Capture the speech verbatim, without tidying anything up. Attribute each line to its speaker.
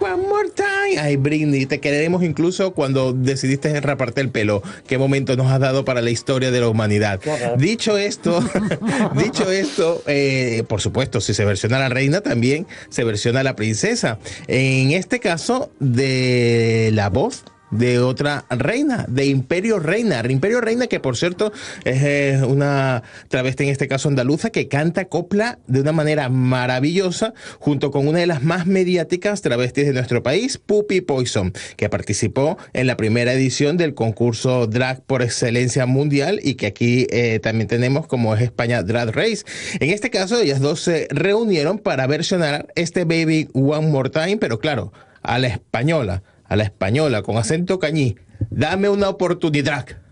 Speaker 1: one more time. Ay, Britney, te queremos incluso cuando decidiste raparte el pelo. Qué momento nos has dado para la historia de la humanidad. Dicho esto, dicho esto, eh, por supuesto, si se versiona la reina, también se versiona la princesa. En este caso, de la voz de otra reina, de Imperio Reina. Imperio Reina, que por cierto es eh, una travesti, en este caso andaluza, que canta copla de una manera maravillosa, junto con una de las más mediáticas travestis de nuestro país, Puppy Poison, que participó en la primera edición del concurso Drag por excelencia mundial y que aquí eh, también tenemos como es España Drag Race. En este caso, ellas dos se reunieron para versionar este Baby One More Time, pero claro, a la española, a la española, con acento cañí. Dame una oportunidad.